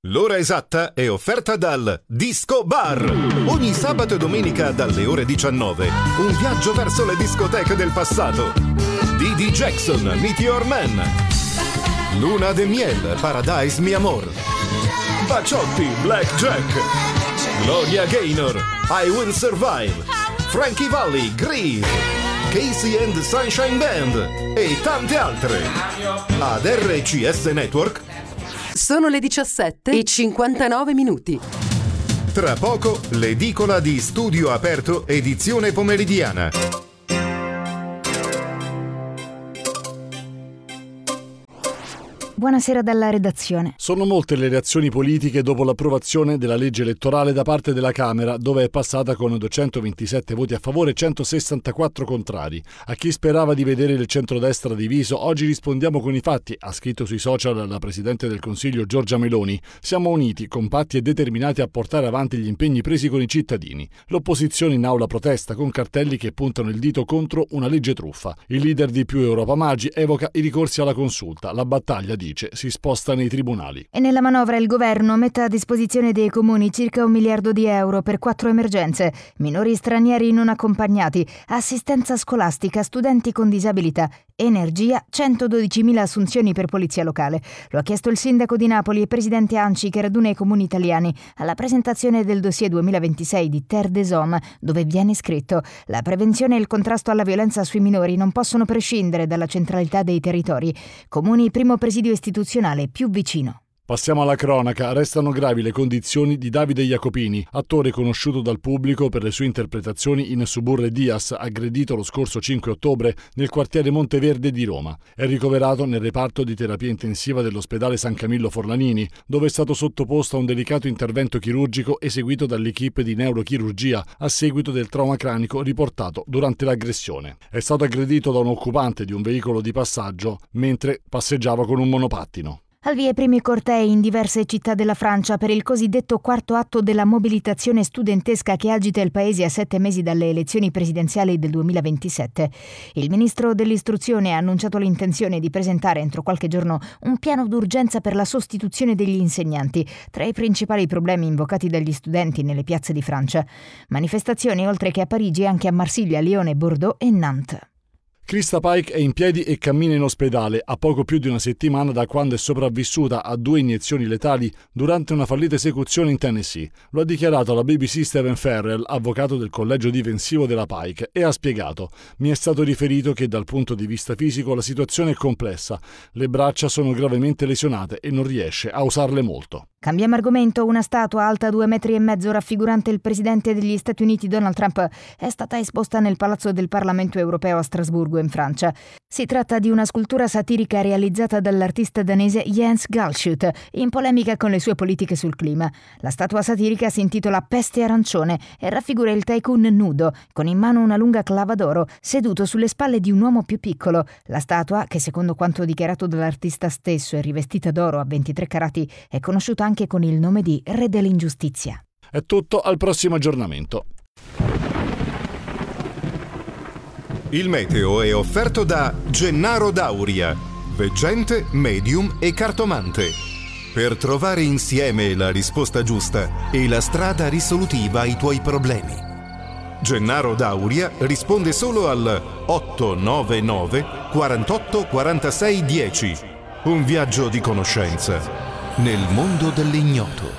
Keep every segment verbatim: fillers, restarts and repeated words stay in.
L'ora esatta è offerta dal Disco Bar. Ogni sabato e domenica dalle ore diciannove. Un viaggio verso le discoteche del passato. D D Jackson, Meteor Man. Luna de Miel, Paradise Mi Amor. Baciotti, Black Jack. Gloria Gaynor, I Will Survive. Frankie Valli, Grease. Casey and the Sunshine Band. E tante altre. Ad R C S Network. Sono le diciassette e cinquantanove minuti. Tra poco, l'edicola di Studio Aperto, edizione pomeridiana. Buonasera dalla redazione. Sono molte le reazioni politiche dopo l'approvazione della legge elettorale da parte della Camera, dove è passata con duecentoventisette voti a favore e centosessantaquattro contrari. A chi sperava di vedere il centrodestra diviso, oggi rispondiamo con i fatti, ha scritto sui social la Presidente del Consiglio Giorgia Meloni. Siamo uniti, compatti e determinati a portare avanti gli impegni presi con i cittadini. L'opposizione in aula protesta con cartelli che puntano il dito contro una legge truffa. Il leader di Più Europa Maggi evoca i ricorsi alla consulta. La battaglia, dice, si sposta nei tribunali. E nella manovra il governo mette a disposizione dei comuni circa un miliardo di euro per quattro emergenze: minori stranieri non accompagnati, assistenza scolastica, studenti con disabilità, energia, centododicimila assunzioni per polizia locale. Lo ha chiesto il sindaco di Napoli e presidente ANCI, che raduna i comuni italiani, alla presentazione del dossier duemilaventisei di Terre des Hommes, dove viene scritto: la prevenzione e il contrasto alla violenza sui minori non possono prescindere dalla centralità dei territori. Comuni, primo presidio istituzionale più vicino. Passiamo alla cronaca. Restano gravi le condizioni di Davide Jacopini, attore conosciuto dal pubblico per le sue interpretazioni in Suburre Diaz, aggredito lo scorso cinque ottobre nel quartiere Monteverde di Roma. È ricoverato nel reparto di terapia intensiva dell'ospedale San Camillo Forlanini, dove è stato sottoposto a un delicato intervento chirurgico eseguito dall'equipe di neurochirurgia a seguito del trauma cranico riportato durante l'aggressione. È stato aggredito da un occupante di un veicolo di passaggio mentre passeggiava con un monopattino. Al via i primi cortei in diverse città della Francia per il cosiddetto quarto atto della mobilitazione studentesca che agita il paese a sette mesi dalle elezioni presidenziali del duemilaventisette. Il ministro dell'istruzione ha annunciato l'intenzione di presentare entro qualche giorno un piano d'urgenza per la sostituzione degli insegnanti, tra i principali problemi invocati dagli studenti nelle piazze di Francia. Manifestazioni oltre che a Parigi anche a Marsiglia, Lione, Bordeaux e Nantes. Krista Pike è in piedi e cammina in ospedale a poco più di una settimana da quando è sopravvissuta a due iniezioni letali durante una fallita esecuzione in Tennessee. Lo ha dichiarato alla B B C Stephen Farrell, avvocato del collegio difensivo della Pike, e ha spiegato: mi è stato riferito che dal punto di vista fisico la situazione è complessa. Le braccia sono gravemente lesionate e non riesce a usarle molto. Cambiamo argomento. Una statua alta due metri e mezzo raffigurante il presidente degli Stati Uniti Donald Trump è stata esposta nel Palazzo del Parlamento Europeo a Strasburgo, in Francia. Si tratta di una scultura satirica realizzata dall'artista danese Jens Galschiot, in polemica con le sue politiche sul clima. La statua satirica si intitola Peste arancione e raffigura il tycoon nudo, con in mano una lunga clava d'oro, seduto sulle spalle di un uomo più piccolo. La statua, che secondo quanto dichiarato dall'artista stesso è rivestita d'oro a ventitré carati, è conosciuta anche con il nome di Re dell'Ingiustizia. È tutto, al prossimo aggiornamento. Il meteo è offerto da Gennaro Dauria, veggente, medium e cartomante. Per trovare insieme la risposta giusta e la strada risolutiva ai tuoi problemi. Gennaro Dauria risponde solo al otto nove nove quarantotto quarantasei dieci. Un viaggio di conoscenza nel mondo dell'ignoto.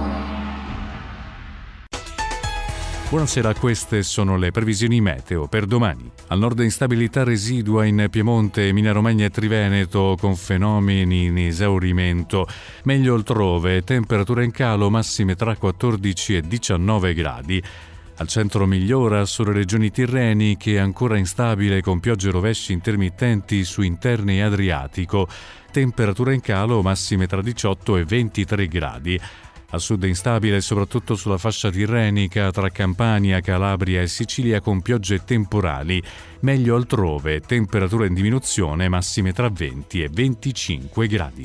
Buonasera, queste sono le previsioni meteo per domani. Al nord instabilità residua in Piemonte, Emilia-Romagna e Triveneto con fenomeni in esaurimento. Meglio altrove, temperature in calo, massime tra quattordici e diciannove gradi. Al centro migliora sulle regioni tirreniche, ancora instabile con piogge e rovesci intermittenti su interni e Adriatico. Temperature in calo, massime tra diciotto e ventitré gradi. Al sud instabile soprattutto sulla fascia tirrenica tra Campania, Calabria e Sicilia con piogge temporali. Meglio altrove, temperature in diminuzione, massime tra venti e venticinque gradi.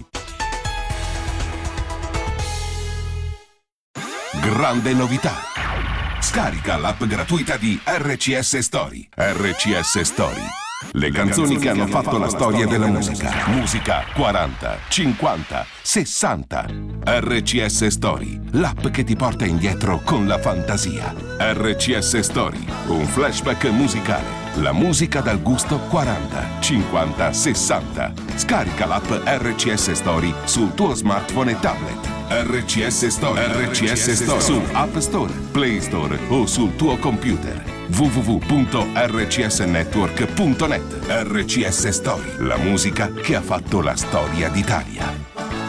Grande novità! Scarica l'app gratuita di R C S Story. R C S Story. Le canzoni che hanno fatto la storia della musica. Musica quaranta, cinquanta, sessanta. R C S Story, l'app che ti porta indietro con la fantasia. R C S Story, un flashback musicale. La musica dal gusto quaranta, cinquanta, sessanta. Scarica l'app R C S Story sul tuo smartphone e tablet. R C S Story, R C S Story su App Store, Play Store o sul tuo computer. w w w punto r c s network punto net. R C S Story, la musica che ha fatto la storia d'Italia.